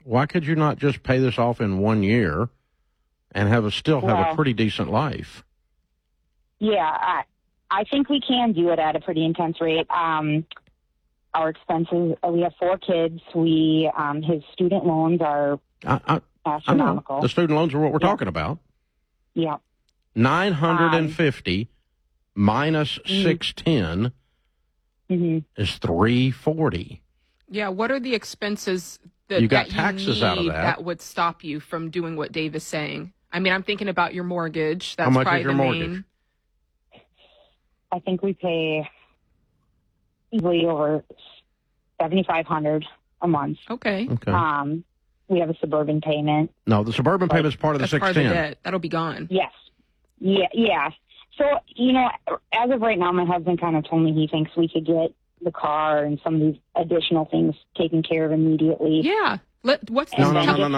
Why could you not just pay this off in 1 year and still have a pretty decent life? Yeah, I think we can do it at a pretty intense rate. Our expenses, we have 4 kids. His student loans are astronomical. I know. The student loans are what we're talking about. Yeah. 950 minus 610 is 340. Yeah, what are the expenses that you got that taxes you out of need that would stop you from doing what Dave is saying? I mean, I'm thinking about your mortgage. That's How much probably is your the mortgage? main. I think we pay easily over $7,500 a month. Okay. We have a Suburban payment. No, the Suburban payment is part of the That's part of the 610. debt. That'll be gone. Yes. Yeah. So, as of right now, my husband kind of told me he thinks we could get the car and some of these additional things taken care of immediately. Yeah. What's No.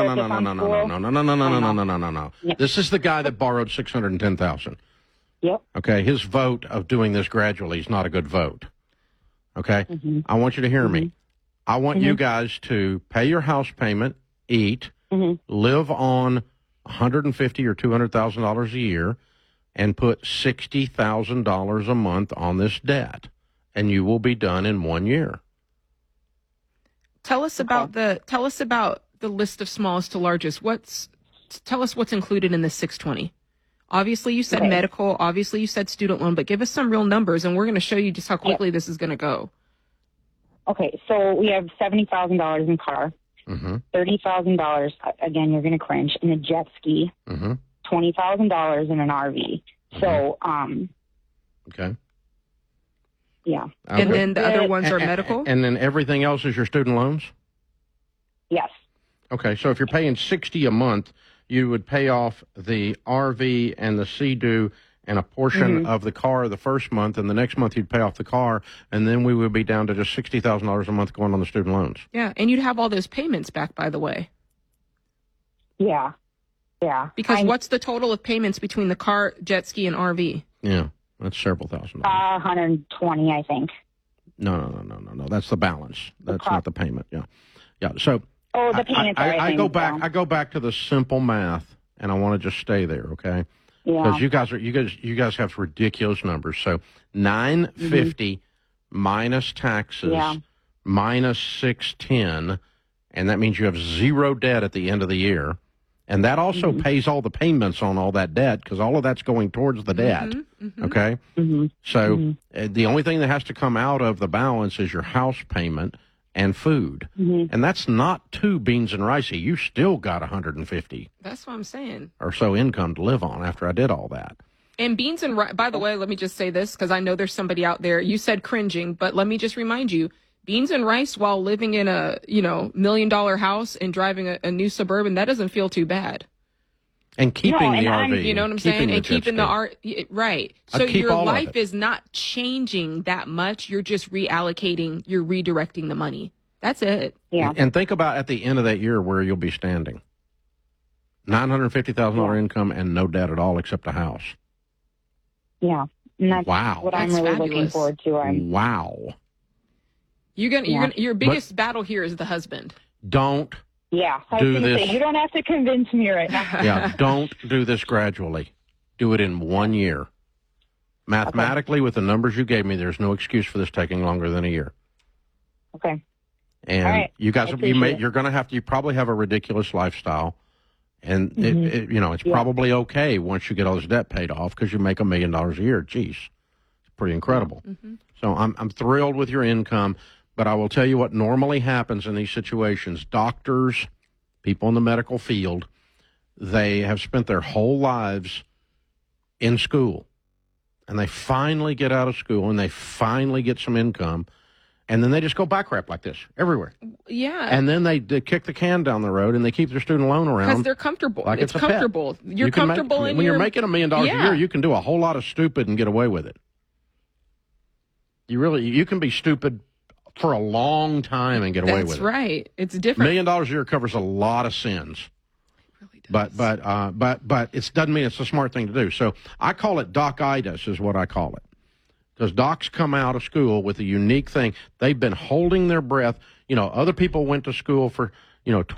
Yep. This is the guy that borrowed $610,000. Yep. Okay, his vote of doing this gradually is not a good vote. Okay, I want you to hear me. I want you guys to pay your house payment, eat, live on $150,000 or $200,000 a year, and put $60,000 a month on this debt, and you will be done in 1 year. Tell us about the list of smallest to largest. Tell us what's included in the 620. Obviously, you said medical. Obviously, you said student loan. But give us some real numbers, and we're going to show you just how quickly this is going to go. Okay, so we have $70,000 in car, $30,000. Again, you're going to cringe in a jet ski, $20,000 in an RV. So, okay. Yeah. And then the other ones are medical? And then everything else is your student loans? Yes. Okay, so if you're paying $60 a month, you would pay off the RV and the Sea-Doo and a portion of the car the first month, and the next month you'd pay off the car, and then we would be down to just $60,000 a month going on the student loans. Yeah, and you'd have all those payments back, by the way. Yeah. Because what's the total of payments between the car, jet ski, and RV? Yeah, that's several thousand. 120, I think. No. That's the balance. That's not the payment. Yeah. So the payments. I go back. I go back to the simple math, and I want to just stay there, okay? Yeah. Because you guys have ridiculous numbers. So 950 minus taxes minus 610, and that means you have zero debt at the end of the year. And that also pays all the payments on all that debt, because all of that's going towards the debt. Okay? So the only thing that has to come out of the balance is your house payment and food. And that's not too beans and ricey. You still got 150. That's what I'm saying. Or so income to live on after I did all that. And beans and rice, by the way, let me just say this, because I know there's somebody out there. You said cringing, but let me just remind you, beans and rice while living in a, $1 million house and driving a new Suburban, that doesn't feel too bad. And keeping the RV. You know what I'm saying? And keeping the art. Right. So your life is not changing that much. You're just reallocating, you're redirecting the money. That's it. Yeah. And think about at the end of that year where you'll be standing. $950,000 income and no debt at all except a house. Yeah. And that's what I'm really looking forward to. Wow. Your biggest battle here is the husband. Don't I was do going to this. say, you don't have to convince me right now. Yeah, don't do this gradually. Do it in 1 year. Mathematically, with the numbers you gave me, there's no excuse for this taking longer than a year. Okay. And you guys, you're going to have to. You probably have a ridiculous lifestyle, and it's probably okay once you get all this debt paid off because you make $1 million a year. Jeez, it's pretty incredible. So I'm thrilled with your income. But I will tell you what normally happens in these situations. Doctors, people in the medical field, they have spent their whole lives in school. And they finally get out of school and they finally get some income. And then they just go bankrupt like this everywhere. Yeah. And then they kick the can down the road and they keep their student loan around. Because they're comfortable. Like it's comfortable. You're comfortable when you're making $1 million a year, you can do a whole lot of stupid and get away with it. You can be stupid for a long time and get away with it. That's right. It's different. $1 million a year covers a lot of sins. It really does. But it doesn't mean it's a smart thing to do. So I call it doc-itis is what I call it. Because docs come out of school with a unique thing. They've been holding their breath. Other people went to school for,